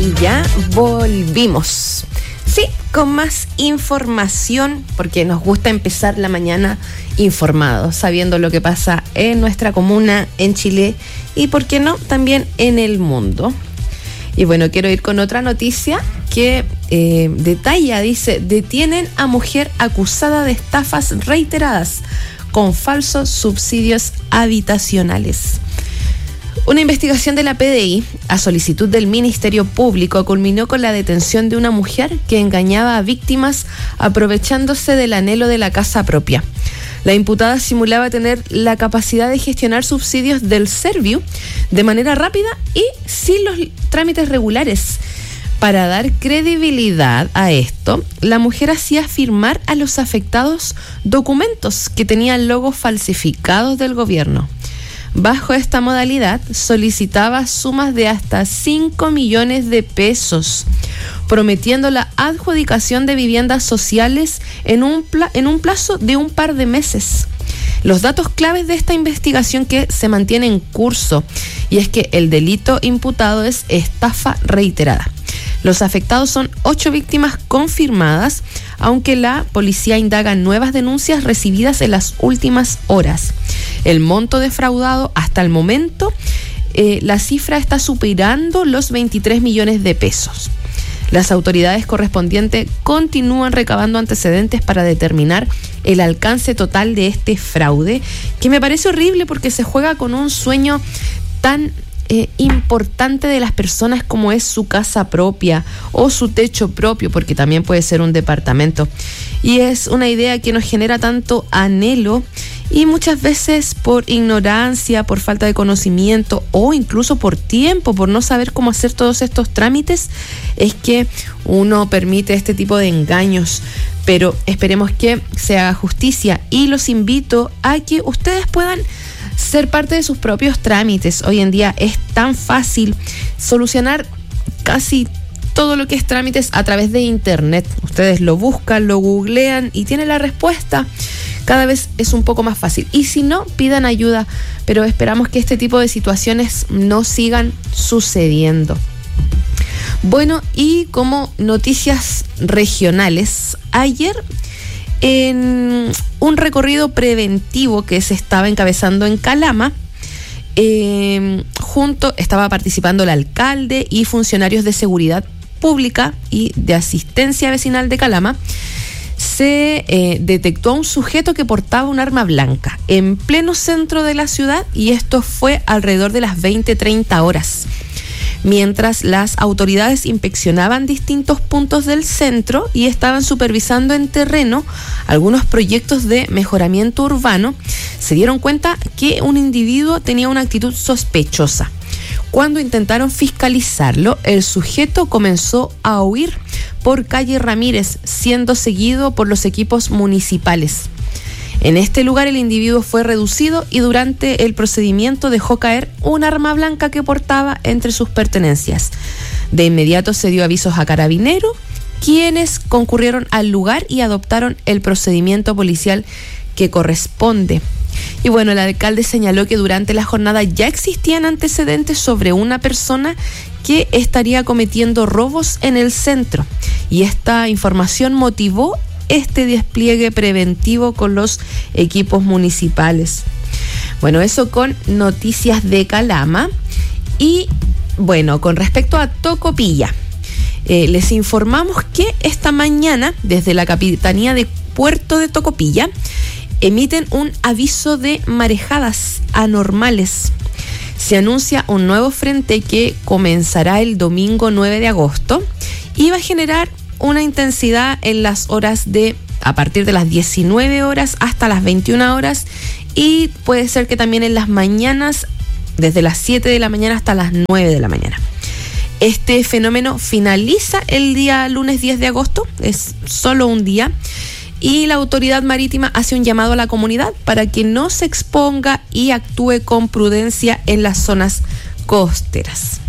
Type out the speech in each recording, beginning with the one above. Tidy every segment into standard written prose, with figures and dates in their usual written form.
Y ya volvimos. Sí, con más información, porque nos gusta empezar la mañana informados, sabiendo lo que pasa en nuestra comuna, en Chile y, por qué no, también en el mundo. Y bueno, quiero ir con otra noticia que detalla, dice, detienen a mujer acusada de estafas reiteradas con falsos subsidios habitacionales. Una investigación de la PDI, a solicitud del Ministerio Público, culminó con la detención de una mujer que engañaba a víctimas aprovechándose del anhelo de la casa propia. La imputada simulaba tener la capacidad de gestionar subsidios del Serviu de manera rápida y sin los trámites regulares. Para dar credibilidad a esto, la mujer hacía firmar a los afectados documentos que tenían logos falsificados del gobierno. Bajo esta modalidad, solicitaba sumas de hasta 5 millones de pesos, prometiendo la adjudicación de viviendas sociales en un plazo de un par de meses. Los datos claves de esta investigación que se mantiene en curso, y es que el delito imputado es estafa reiterada. Los afectados son 8 víctimas confirmadas, aunque la policía indaga nuevas denuncias recibidas en las últimas horas. El monto defraudado hasta el momento, la cifra está superando los 23 millones de pesos. Las autoridades correspondientes continúan recabando antecedentes para determinar el alcance total de este fraude, que me parece horrible porque se juega con un sueño tan importante de las personas como es su casa propia o su techo propio, porque también puede ser un departamento. Y es una idea que nos genera tanto anhelo y muchas veces por ignorancia, por falta de conocimiento o incluso por tiempo, por no saber cómo hacer todos estos trámites, es que uno permite este tipo de engaños. Pero esperemos que se haga justicia y los invito a que ustedes puedan ser parte de sus propios trámites. Hoy en día es tan fácil solucionar casi todo lo que es trámites a través de internet. Ustedes lo buscan, lo googlean y tienen la respuesta. Cada vez es un poco más fácil. Y si no, pidan ayuda, pero esperamos que este tipo de situaciones no sigan sucediendo. Bueno, y como noticias regionales, ayer en un recorrido preventivo que se estaba encabezando en Calama, estaba participando el alcalde y funcionarios de seguridad pública y de asistencia vecinal de Calama. Se detectó a un sujeto que portaba un arma blanca en pleno centro de la ciudad, y esto fue alrededor de las 20:30 horas. Mientras las autoridades inspeccionaban distintos puntos del centro y estaban supervisando en terreno algunos proyectos de mejoramiento urbano, se dieron cuenta que un individuo tenía una actitud sospechosa. Cuando intentaron fiscalizarlo, el sujeto comenzó a huir por calle Ramírez, siendo seguido por los equipos municipales. En este lugar el individuo fue reducido y durante el procedimiento dejó caer un arma blanca que portaba entre sus pertenencias. De inmediato se dio avisos a Carabineros, quienes concurrieron al lugar y adoptaron el procedimiento policial que corresponde. Y bueno, el alcalde señaló que durante la jornada ya existían antecedentes sobre una persona que estaría cometiendo robos en el centro, y esta información motivó este despliegue preventivo con los equipos municipales. Bueno, eso con noticias de Calama. Y bueno, con respecto a Tocopilla, les informamos que esta mañana desde la Capitanía de Puerto de Tocopilla emiten un aviso de marejadas anormales. Se anuncia un nuevo frente que comenzará el domingo 9 de agosto y va a generar una intensidad en las horas a partir de las 19 horas hasta las 21 horas, y puede ser que también en las mañanas, desde las 7 de la mañana hasta las 9 de la mañana. Este fenómeno finaliza el día lunes 10 de agosto, es solo un día, y la autoridad marítima hace un llamado a la comunidad para que no se exponga y actúe con prudencia en las zonas costeras.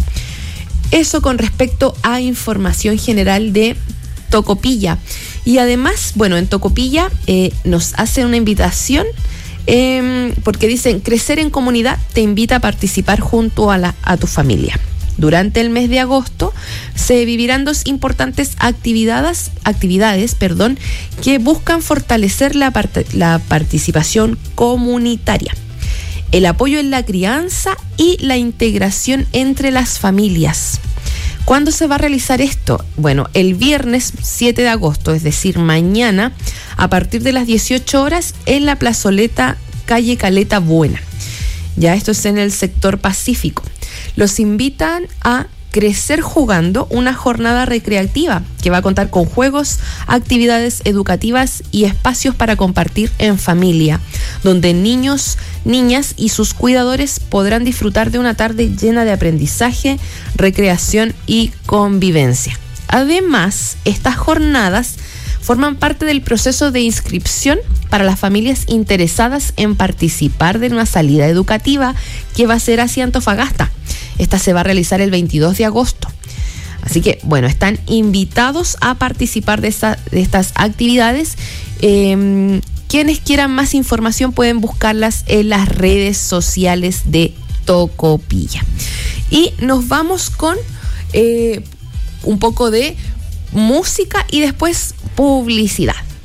Eso con respecto a información general de Tocopilla. Y además, bueno, en Tocopilla nos hacen una invitación porque dicen: crecer en comunidad te invita a participar junto a tu familia. Durante el mes de agosto se vivirán dos importantes actividades, que buscan fortalecer la participación comunitaria, el apoyo en la crianza y la integración entre las familias. ¿Cuándo se va a realizar esto? Bueno, el viernes 7 de agosto, es decir, mañana, a partir de las 18 horas, en la plazoleta calle Caleta Buena. Ya esto es en el sector Pacífico. Los invitan a Crecer Jugando, una jornada recreativa que va a contar con juegos, actividades educativas y espacios para compartir en familia, donde niños, niñas y sus cuidadores podrán disfrutar de una tarde llena de aprendizaje, recreación y convivencia. Además, estas jornadas forman parte del proceso de inscripción para las familias interesadas en participar de una salida educativa que va a ser hacia Antofagasta. Esta se va a realizar el 22 de agosto. Así que, bueno, están invitados a participar de estas actividades. Quienes quieran más información pueden buscarlas en las redes sociales de Tocopilla. Y nos vamos con un poco de música y después publicidad.